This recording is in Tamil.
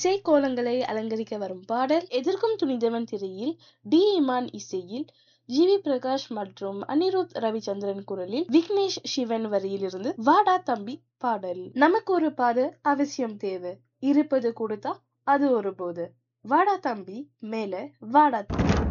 இசை கோலங்களை அலங்கரிக்க வரும் பாடல் எதிர்க்கும் துணிந்தவன் திரையில் டி இமான் இசையில் ஜிவி பிரகாஷ் மற்றும் அனிருத் ரவிச்சந்திரன் குரலில் விக்னேஷ் சிவன் வரியிலிருந்து வாடா தம்பி பாடல். நமக்கு ஒரு பாது அவசியம் தேவை, இருப்பது கொடுத்தா அது ஒரு போது. வாடா தம்பி மேல வாடா தம்பி.